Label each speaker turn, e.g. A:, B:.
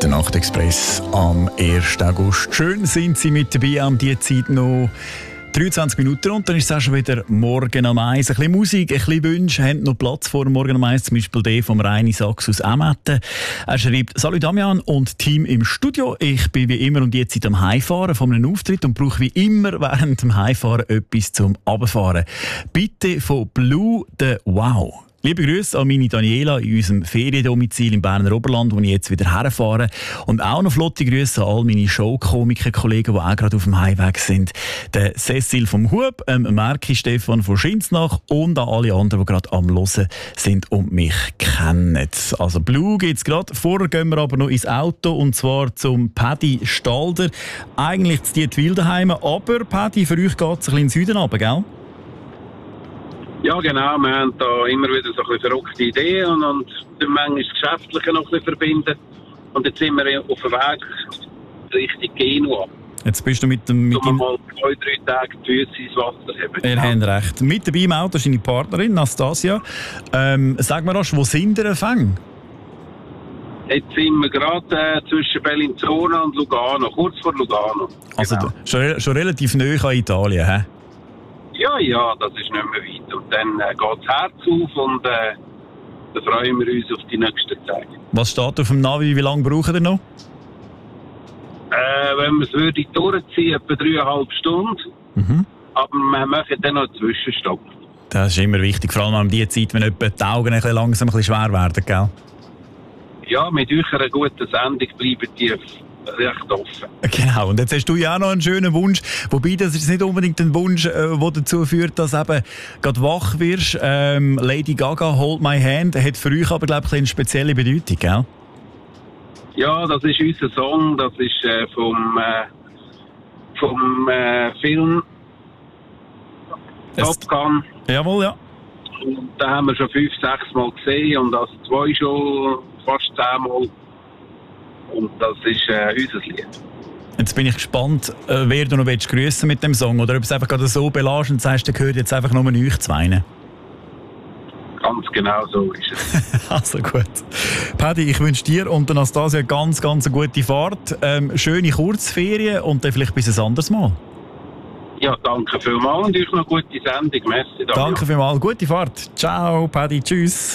A: der Nachtexpress am 1. August. Schön sind Sie mit dabei, um diese Zeit noch 23 Minuten und dann ist es auch schon wieder Morgen am 1. Ein bisschen Musik, ein bisschen Wünsche, haben noch Platz vor dem Morgen am 1, zum Beispiel der vom Reini Sachs aus Emmetten. Er schreibt: «Salut Damian und Team im Studio. Ich bin wie immer um die Zeit am Heimfahren von einem Auftritt und brauche wie immer während dem Heimfahren etwas zum Runterfahren. Bitte von Blue the Wow.» Liebe Grüße an meine Daniela in unserem Feriendomizil im Berner Oberland, wo ich jetzt wieder herfahre. Und auch noch flotte Grüße an all meine Showkomiker-Kollegen, die auch gerade auf dem Heimweg sind. Der Cecil vom Hub, Merki Stefan von Schinznach und an alle anderen, die gerade am Hören sind und mich kennen. Also Blue gibt's gerade. Vorher gehen wir aber noch ins Auto und zwar zum Paddy Stalder. Eigentlich zu Dietwil daheim, aber Paddy, für euch geht's ein bisschen in den Süden runter, gell?
B: Ja, genau. Wir haben da immer wieder so ein bisschen verrückte Ideen und manchmal das Geschäftliche noch ein bisschen verbinden. Und jetzt sind wir auf dem Weg Richtung Genua.
A: Jetzt bist du mit dem...
B: Mal 2-3 Tage die Füße ins Wasser haben.
A: Ihr habt recht. Mit dabei im Auto ist deine Partnerin, Nastasia. Sag mir rasch, wo sind ihr empfangen?
B: Jetzt sind wir gerade zwischen Bellinzona und Lugano, kurz vor Lugano.
A: Also
B: genau.
A: schon relativ nahe an Italien, hä?
B: Ja, das ist nicht mehr weit. Und dann geht das Herz auf und dann freuen wir uns auf die nächsten Tage. Was
A: steht auf dem Navi? Wie lange brauchen ihr noch?
B: Wenn wir es durchziehen, etwa 3,5 Stunden. Mhm. Aber wir machen dann noch einen Zwischenstopp.
A: Das ist immer wichtig, vor allem an dieser Zeit, wenn etwa die Augen ein bisschen langsam ein bisschen schwer werden, gell?
B: Ja, mit euch einer guten Sendung bleiben die recht offen.
A: Genau, und jetzt hast du ja auch noch einen schönen Wunsch, wobei das ist nicht unbedingt ein Wunsch, der dazu führt, dass eben gerade wach wirst. Lady Gaga, Hold My Hand, hat für euch aber, glaube ich, eine spezielle Bedeutung, gell?
B: Ja, das ist unser Song, das ist vom Film Top Gun.
A: Jawohl, ja.
B: Und den haben wir schon 5-6 Mal gesehen und das 2 schon fast 10 Mal. Und das ist unser Lied.
A: Jetzt bin ich gespannt, wer du noch grüßen mit dem Song oder ob es einfach gerade so belässt und sagst, der gehört jetzt einfach nur euch zwei.
B: Ganz genau so ist es.
A: Also gut. Paddy, ich wünsche dir und Anastasia ganz eine gute Fahrt, schöne Kurzferien und dann vielleicht bis ein anderes Mal.
B: Ja, danke vielmals und euch noch gute Sendung. Merci.
A: Danke vielmals, gute Fahrt. Ciao, Paddy, tschüss.